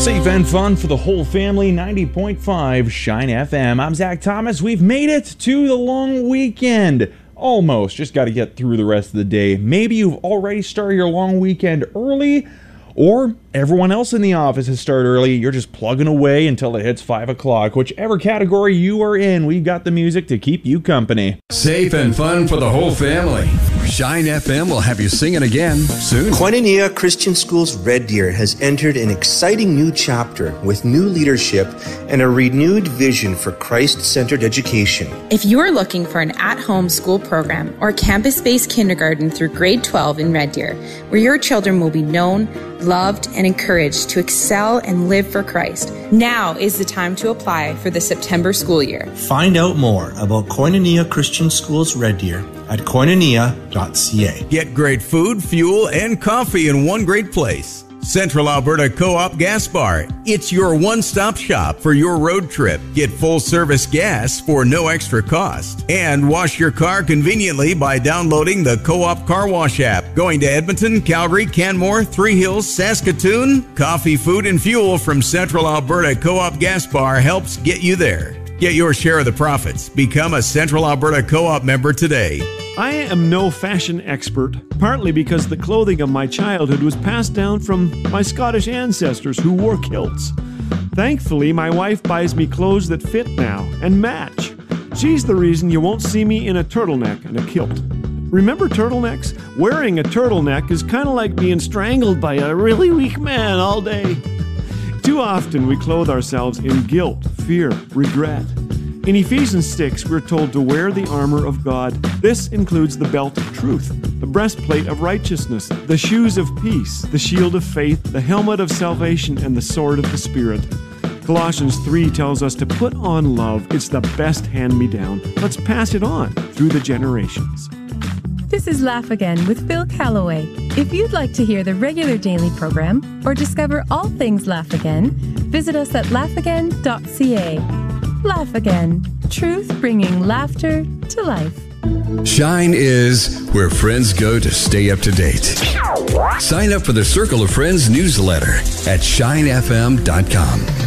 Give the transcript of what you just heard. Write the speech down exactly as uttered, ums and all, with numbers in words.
Safe and fun for the whole family, ninety point five Shine F M. I'm Zach Thomas. We've made it to the long weekend. Almost. Just got to get through the rest of the day. Maybe you've already started your long weekend early, or everyone else in the office has started early. You're just plugging away until it hits five o'clock. Whichever category you are in, we've got the music to keep you company. Safe and fun for the whole family. Shine F M will have you singing again soon. Koinonia Christian Schools Red Deer has entered an exciting new chapter with new leadership and a renewed vision for Christ-centered education. If you're looking for an at-home school program or campus-based kindergarten through grade twelve in Red Deer, where your children will be known, loved, and encouraged to excel and live for Christ, now is the time to apply for the September school year. Find out more about Koinonia Christian Schools Red Deer at koinonia dot c a. Get great food, fuel, and coffee in one great place. Central Alberta Co-op Gas Bar. It's your one-stop shop for your road trip. Get full-service gas for no extra cost. And wash your car conveniently by downloading the Co-op Car Wash app. Going to Edmonton, Calgary, Canmore, Three Hills, Saskatoon? Coffee, food, and fuel from Central Alberta Co-op Gas Bar helps get you there. Get your share of the profits. Become a Central Alberta Co-op member today. I am no fashion expert, partly because the clothing of my childhood was passed down from my Scottish ancestors who wore kilts. Thankfully, my wife buys me clothes that fit now and match. She's the reason you won't see me in a turtleneck and a kilt. Remember turtlenecks? Wearing a turtleneck is kind of like being strangled by a really weak man all day. Too often we clothe ourselves in guilt, fear, regret. In Ephesians six, we're told to wear the armor of God. This includes the belt of truth, the breastplate of righteousness, the shoes of peace, the shield of faith, the helmet of salvation, and the sword of the Spirit. Colossians three tells us to put on love. It's the best hand-me-down. Let's pass it on through the generations. This is Laugh Again with Phil Callaway. If you'd like to hear the regular daily program or discover all things Laugh Again, visit us at laugh again dot c a. Laugh Again. Truth bringing laughter to life. Shine is where friends go to stay up to date. Sign up for the Circle of Friends newsletter at shine f m dot com.